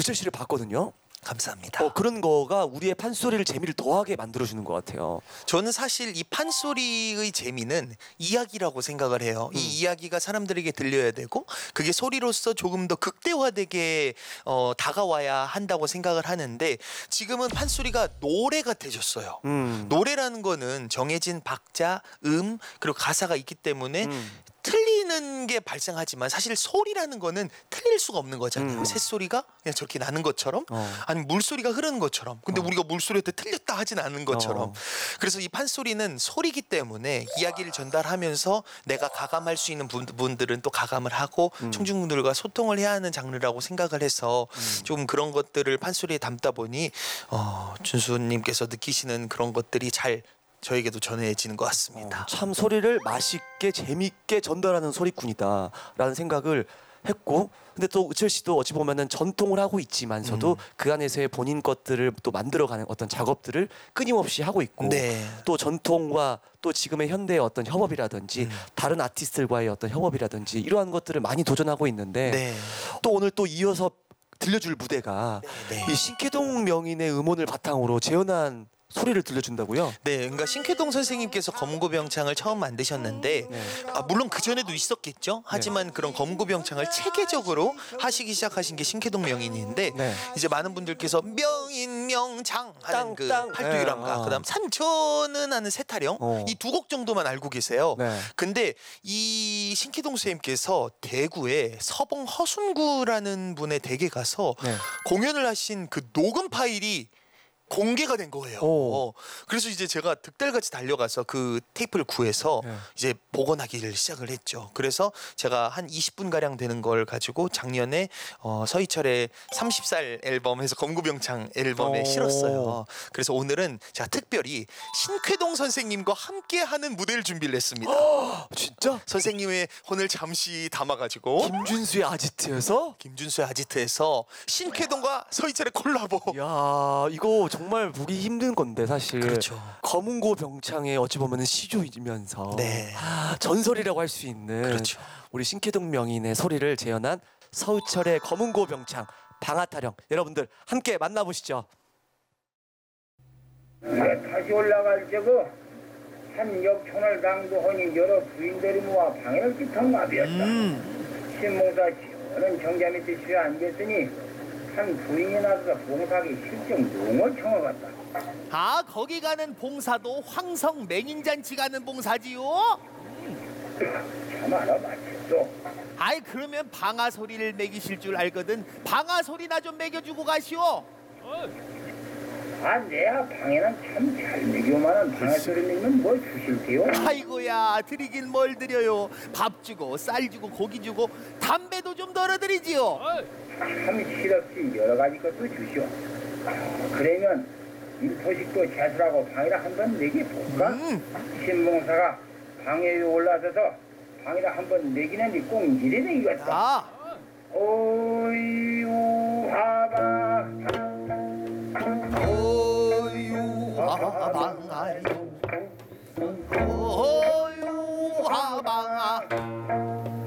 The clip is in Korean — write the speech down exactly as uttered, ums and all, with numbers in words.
으쌰씨를 봤거든요. 감사합니다. 어, 그런 거가 우리의 판소리를 재미를 더하게 만들어주는 것 같아요. 저는 사실 이 판소리의 재미는 이야기라고 생각을 해요. 음. 이 이야기가 사람들에게 들려야 되고 그게 소리로서 조금 더 극대화되게 어, 다가와야 한다고 생각을 하는데 지금은 판소리가 노래가 되셨어요. 음. 노래라는 거는 정해진 박자, 음, 그리고 가사가 있기 때문에 음. 틀리는 게 발생하지만 사실 소리라는 거는 틀릴 수가 없는 거잖아요. 음. 새소리가 그냥 저렇게 나는 것처럼 어. 아니면 물소리가 흐르는 것처럼 근데 어. 우리가 물소리한테 틀렸다 하진 않은 것처럼 어. 그래서 이 판소리는 소리기 때문에 이야기를 전달하면서 내가 가감할 수 있는 분, 분들은 또 가감을 하고 음. 청중분들과 소통을 해야 하는 장르라고 생각을 해서 음. 좀 그런 것들을 판소리에 담다 보니 어, 준수님께서 느끼시는 그런 것들이 잘 저에게도 전해지는 것 같습니다. 어, 참 소리를 맛있게 재밌게 전달하는 소리꾼이다라는 생각을 했고 근데 또 의철 씨도 어찌 보면은 전통을 하고 있지만서도 음. 그 안에서의 본인 것들을 또 만들어가는 어떤 작업들을 끊임없이 하고 있고 네. 또 전통과 또 지금의 현대의 어떤 협업이라든지 음. 다른 아티스트들과의 어떤 협업이라든지 이러한 것들을 많이 도전하고 있는데 네. 또 오늘 또 이어서 들려줄 무대가 네. 이 신케동 명인의 음원을 바탕으로 재현한 소리를 들려준다고요? 네, 그러니까 신케동 선생님께서 검은고병창을 처음 만드셨는데 네. 아, 물론 그 전에도 있었겠죠. 하지만 네. 그런 검은고병창을 체계적으로 하시기 시작하신 게 신케동 명인인데 네. 이제 많은 분들께서 명인 명장 하는 땅, 그 팔도유람가, 네. 그다음 산초는 하는 세타령 어. 이 두 곡 정도만 알고 계세요. 네. 근데 이 신케동 선생님께서 대구에 서봉 허순구라는 분의 댁에 가서 네. 공연을 하신 그 녹음 파일이 공개가 된 거예요. 어, 그래서 이제 제가 득달같이 달려가서 그 테이프를 구해서 네. 이제 복원하기를 시작을 했죠. 그래서 제가 한 이십 분 가량 되는 걸 가지고 작년에 어, 서희철의 삼십 살 앨범에서 검구병창 앨범에 오. 실었어요. 그래서 오늘은 제가 특별히 신쾌동 선생님과 함께하는 무대를 준비를 했습니다. 진짜? 선생님의 혼을 잠시 담아가지고 김준수의 아지트에서? 김준수의 아지트에서 신쾌동과 서희철의 콜라보. 야 이거 정말 보기 힘든 건데 사실 그렇죠. 검은고 병창의 어찌 보면은 시조이면서 네. 아, 전설이라고 할 수 있는 그렇죠. 우리 신케동 명인의 소리를 재현한 서우철의 검은고 병창 방아타령 여러분들 함께 만나보시죠. 네, 다시 올라갈 적은 한 역촌을 강도하니 여러 부인들이 모아 방해를 끼탄 마비였다. 음. 신봉사 지원은 정자 밑에 쉬어 앉았으니 한 부인이 나서서 봉사하기 실정 농을 청어갔다. 아, 거기 가는 봉사도 황성 맹인잔치 가는 봉사지요? 참 알아맞혔어. 아이, 그러면 방아 소리를 먹이실 줄 알거든. 방아 소리나 좀 먹여주고 가시오. 아, 내야 방에는 참 잘 먹여만한 방아 소리 내면 뭘 주실게요? 아이고야, 드리긴 뭘 드려요. 밥 주고 쌀 주고 고기 주고 담배도 좀 덜어드리지요. 참 실없이 여러 가지 것도 주시오. 그러면 인포식도 제수라고 방이라 한번 내게 볼까? 음. 신봉사가 방에 올라서서 방이라 한번 내기는 꼭 이래 내기겠다. 아. 오이우하